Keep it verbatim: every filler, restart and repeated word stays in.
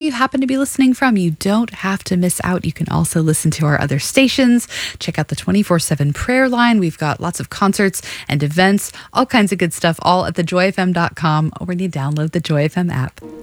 you happen to be listening from, you don't have to miss out. You can also listen to our other stations. Check out the twenty-four seven prayer line. We've got lots of concerts and events, all kinds of good stuff, all at the joy f m dot com or when you download the Joy F M app.